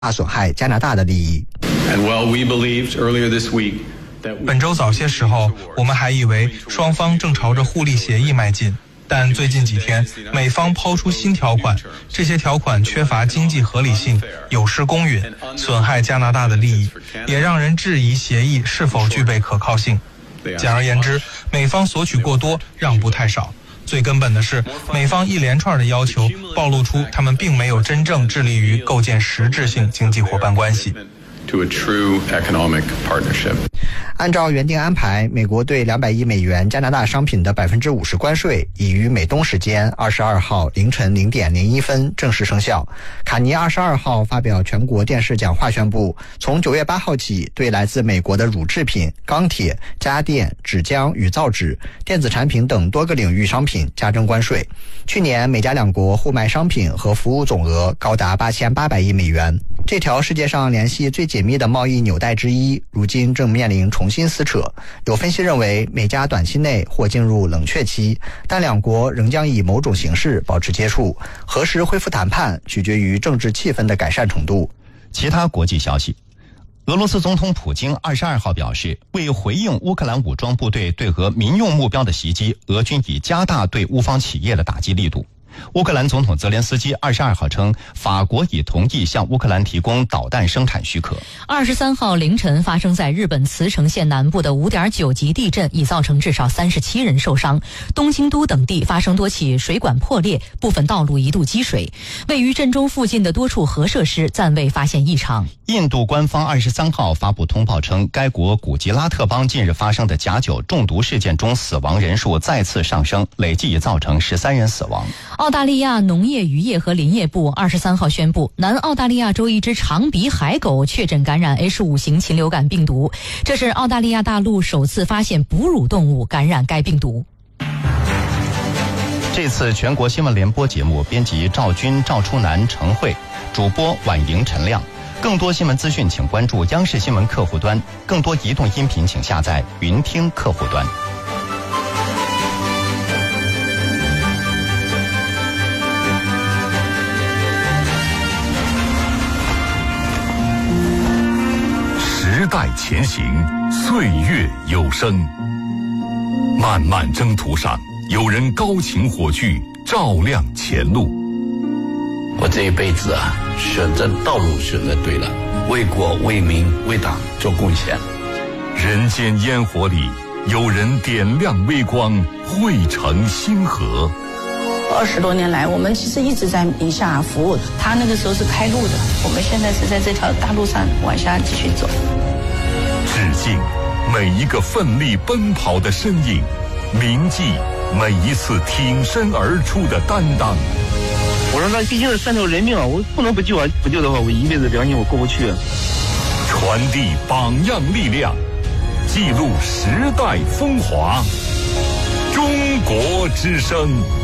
损害加拿大的利益。 本周早些时候，我们还以为双方正朝着互利协议迈进，但最近几天，美方抛出新条款，这些条款缺乏经济合理性，有失公允，损害加拿大的利益，也让人质疑协议是否具备可靠性。简而言之，美方索取过多，让步太少。最根本的是，美方一连串的要求暴露出他们并没有真正致力于构建实质性经济伙伴关系。 按照原定安排，美国对200亿美元加拿大商品的50%关税已于美东时间22号凌晨0点01分正式生效。卡尼22号发表全国电视讲话宣布，从9月8号起，对来自美国的乳制品、钢铁、家电、纸浆与造纸、电子产品等多个领域商品加征关税。去年美加两国互卖商品和服务总额高达8800亿美元。这条世界上联系最紧密的贸易纽带之一，如今正面临重新撕扯。有分析认为，美加短期内或进入冷却期，但两国仍将以某种形式保持接触。何时恢复谈判，取决于政治气氛的改善程度。 其他国际消息，俄罗斯总统普京22号表示，为回应乌克兰武装部队对俄民用目标的袭击，俄军已加大对乌方企业的打击力度。乌克兰总统泽连斯基22号称，法国已同意向乌克兰提供导弹生产许可。 23号凌晨发生在日本茨城县南部的5.9级地震已造成至少37人受伤，东京都等地发生多起水管破裂，部分道路一度积水。位于震中附近的多处核设施暂未发现异常。 印度官方23号发布通报称，该国古吉拉特邦近日发生的假酒中毒事件中死亡人数再次上升，累计已造成13人死亡。 澳大利亚农业渔业和林业部23号宣布，南澳大利亚州一只长鼻海狗确诊感染 H5 型禽流感病毒，这是澳大利亚大陆首次发现哺乳动物感染该病毒。 这次全国新闻联播节目编辑赵军、赵初南、程慧，主播婉莹、陈亮。更多新闻资讯请关注央视新闻客户端，更多移动音频请下载云听客户端。 时代前行，岁月有声。漫漫征途上，有人高擎火炬，照亮前路。 我这一辈子选择道路选择对了，为国为民为党做贡献。 人间烟火里，有人点亮微光，汇成星河。 20多年来，我们其实一直在宁夏服务，他那个时候是开路的，我们现在是在这条大路上往下继续走。 致敬每一个奋力奔跑的身影，铭记每一次挺身而出的担当。 我说那毕竟是3条人命啊，我不能不救啊！不救的话，我一辈子良心我过不去。 传递榜样力量，记录时代风华。中国之声。